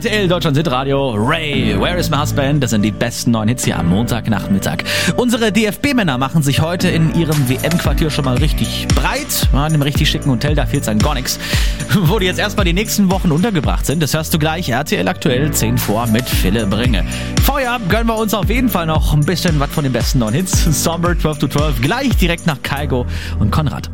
RTL Deutschland Hitradio. Ray, Where is my husband? Das sind die besten neuen Hits hier am Montagnachmittag. Unsere DFB-Männer machen sich heute in ihrem WM-Quartier schon mal richtig breit. In einem richtig schicken Hotel, da fehlt's an gar nichts. Wo die jetzt erstmal die nächsten Wochen untergebracht sind, das hörst du gleich. RTL aktuell 10 vor mit Philipp Bringe. Vorher gönnen wir uns auf jeden Fall noch ein bisschen was von den besten neuen Hits. Somber 12 to 12, gleich direkt nach Kaigo und Konrad.